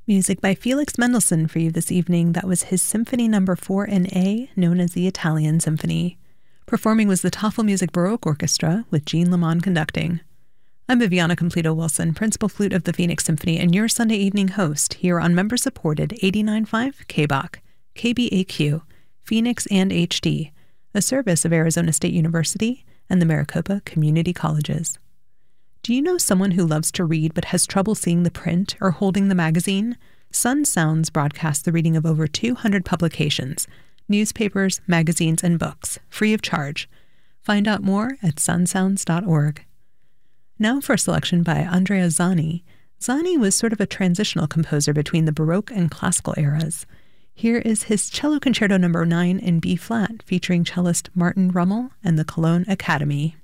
Music by Felix Mendelssohn for you this evening. That was his Symphony No. 4 in A, known as the Italian Symphony. Performing was the Tafelmusik Baroque Orchestra, with Jean Lamont conducting. I'm Viviana Completo-Wilson, Principal Flute of the Phoenix Symphony, and your Sunday evening host here on member-supported 89.5 KBAQ, KBAQ, Phoenix and HD, a service of Arizona State University and the Maricopa Community Colleges. Do you know someone who loves to read but has trouble seeing the print or holding the magazine? Sun Sounds broadcasts the reading of over 200 publications, newspapers, magazines, and books, free of charge. Find out more at sunsounds.org. Now for a selection by Andrea Zani. Zani was sort of a transitional composer between the Baroque and Classical eras. Here is his Cello Concerto No. 9 in B-flat, featuring cellist Martin Rummel and the Cologne Academy.